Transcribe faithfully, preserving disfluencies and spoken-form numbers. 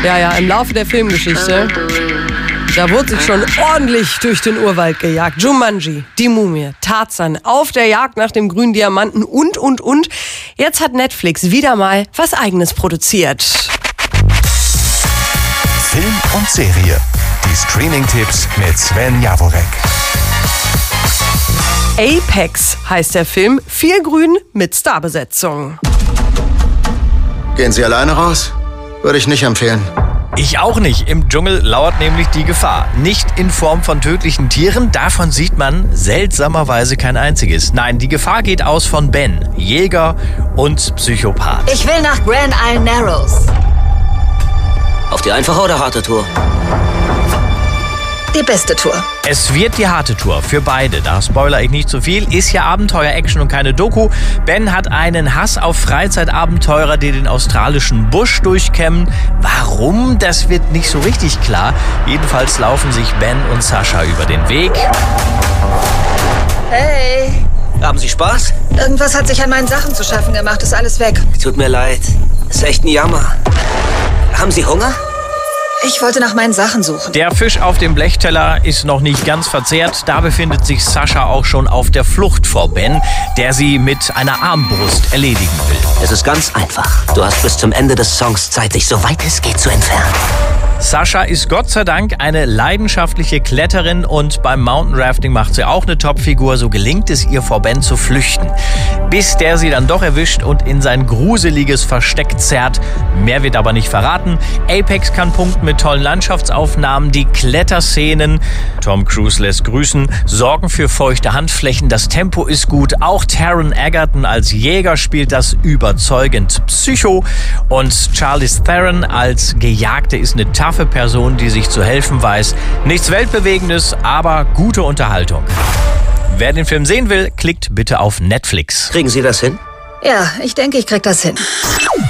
Ja, ja, im Laufe der Filmgeschichte, da wurde sich schon ordentlich durch den Urwald gejagt. Jumanji, die Mumie, Tarzan, auf der Jagd nach dem grünen Diamanten und, und, und. Jetzt hat Netflix wieder mal was Eigenes produziert. Film und Serie. Die Streaming-Tipps mit Sven Jaworek. Apex heißt der Film. Viel Grün mit Starbesetzung. Gehen Sie alleine raus? Würde ich nicht empfehlen. Ich auch nicht. Im Dschungel lauert nämlich die Gefahr. Nicht in Form von tödlichen Tieren, davon sieht man seltsamerweise kein einziges. Nein, die Gefahr geht aus von Ben, Jäger und Psychopath. Ich will nach Grand Isle Narrows. Auf die einfache oder harte Tour? Die beste Tour. Es wird die harte Tour für beide. Da spoiler ich nicht zu viel. Ist ja Abenteuer-Action und keine Doku. Ben hat einen Hass auf Freizeitabenteurer, die den australischen Busch durchkämmen. Warum? Das wird nicht so richtig klar. Jedenfalls laufen sich Ben und Sascha über den Weg. Hey. Haben Sie Spaß? Irgendwas hat sich an meinen Sachen zu schaffen gemacht. Ist alles weg. Tut mir leid. Ist echt ein Jammer. Haben Sie Hunger? Ich wollte nach meinen Sachen suchen. Der Fisch auf dem Blechteller ist noch nicht ganz verzehrt. Da befindet sich Sascha auch schon auf der Flucht vor Ben, der sie mit einer Armbrust erledigen will. Es ist ganz einfach. Du hast bis zum Ende des Songs Zeit, dich so weit es geht zu entfernen. Sascha ist Gott sei Dank eine leidenschaftliche Kletterin und beim Mountainrafting macht sie auch eine Topfigur. So gelingt es ihr, vor Ben zu flüchten. Bis der sie dann doch erwischt und in sein gruseliges Versteck zerrt. Mehr wird aber nicht verraten. Apex kann punkten mit tollen Landschaftsaufnahmen. Die Kletterszenen, Tom Cruise lässt grüßen, sorgen für feuchte Handflächen. Das Tempo ist gut. Auch Taron Egerton als Jäger spielt das überzeugend. Psycho und Charlize Theron als Gejagte ist eine taffe Person, die sich zu helfen weiß. Nichts Weltbewegendes, aber gute Unterhaltung. Wer den Film sehen will, klickt bitte auf Netflix. Kriegen Sie das hin? Ja, ich denke, ich krieg das hin.